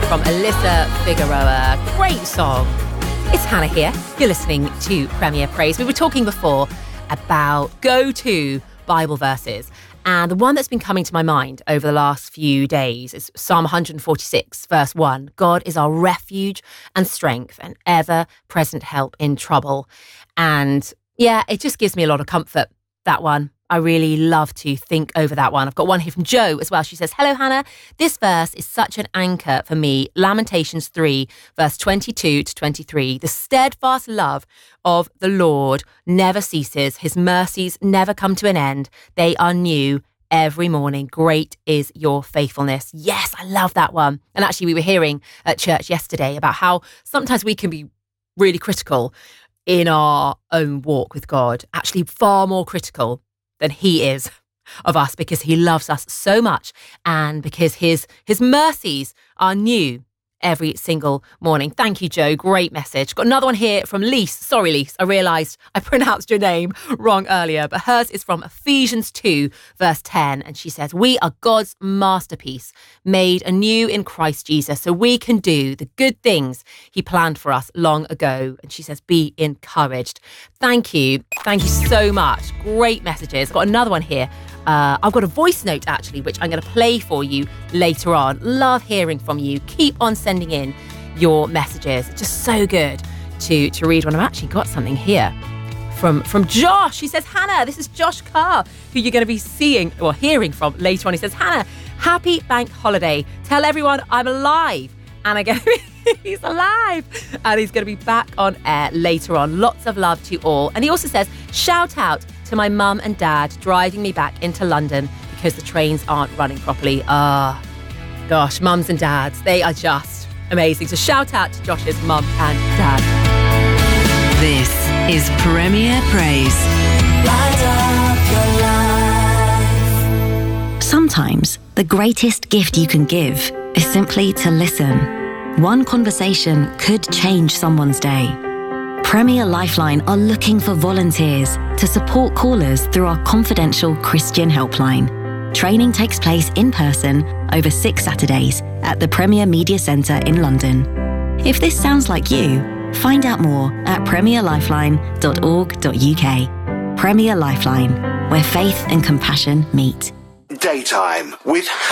from Alyssa Figueroa. Great song. It's Hannah here. You're listening to Premier Praise. We were talking before about go-to Bible verses. And the one that's been coming to my mind over the last few days is Psalm 146, verse 1. God is our refuge and strength and ever-present help in trouble. And yeah, it just gives me a lot of comfort, that one. I really love to think over that one. I've got one here from Jo as well. She says, hello, Hannah. This verse is such an anchor for me. Lamentations 3, verse 22 to 23. The steadfast love of the Lord never ceases. His mercies never come to an end. They are new every morning. Great is your faithfulness. Yes, I love that one. And actually, we were hearing at church yesterday about how sometimes we can be really critical in our own walk with God, actually far more critical than he is of us, because he loves us so much and because his mercies are new every single morning. Thank you, Jo. Great message. Got another one here from Lise. Sorry, Lise. I realised I pronounced your name wrong earlier, but hers is from Ephesians 2, verse 10. And she says, we are God's masterpiece, made anew in Christ Jesus, so we can do the good things he planned for us long ago. And she says, be encouraged. Thank you. Thank you so much. Great messages. Got another one here. I've got a voice note, actually, which I'm going to play for you later on. Love hearing from you. Keep on sending in your messages. It's just so good to read one. I've actually got something here from Josh. He says, Hannah, this is Josh Carr, who you're going to be seeing or hearing from later on. He says, Hannah, happy bank holiday. Tell everyone I'm alive. And again, he's alive. And he's going to be back on air later on. Lots of love to all. And he also says, shout out to my mum and dad driving me back into London because the trains aren't running properly. Gosh, mums and dads, they are just amazing. So shout out to Josh's mum and dad. This is Premier Praise. Light up your life. Sometimes the greatest gift you can give is simply to listen. One conversation could change someone's day. Premier Lifeline are looking for volunteers to support callers through our confidential Christian helpline. Training takes place in person over 6 Saturdays at the Premier Media Centre in London. If this sounds like you, find out more at premierlifeline.org.uk. Premier Lifeline, where faith and compassion meet. Daytime with